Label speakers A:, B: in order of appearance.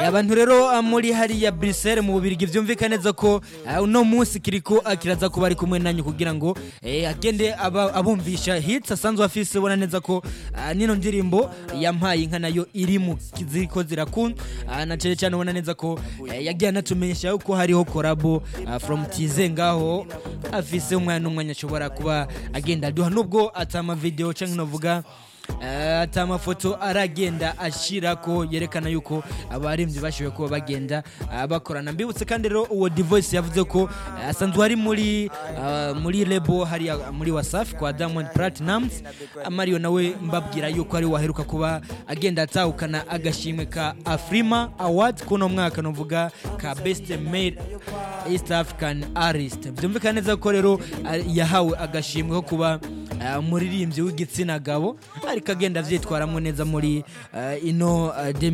A: abantu rero muri hariya Bruxelles mu Bubirigi byumvikana neza ko uno munsi kiriko akiraza kuba ari kumwe nanyu kugira ngo agende abumvisha hits asanzwe afise bona neza ko nino ndirimbo yampaye inka nayo iri mu ziko zirakunda na cyane cyane bona neza ko yagiye anatumenyesha yuko hariho collabo from Tize ngaho afise umwanya ashobora kuba agenda duha nubwo atama video cyangwa novuga atama foto aragenda ashira ko yerekana yuko abarimvyi bashoboye kuba bagenda bakorana mbibutse kandi rero uwo Divoice yavuze ko asanzwe ari muri label hari muri Wasafi kwa Diamond Platnumz Mario nawe mbabwira yuko ari waheruka kuba agenda atahukana agashimwe ka Afrima Award kuno mwaka novuga ka Best Male East African Artist byumvikana neza ko rero yahawe agashimwe ko kuba umuririmbyi w'igitsina gabo ariko agenda vyitwaramwe neza muri ino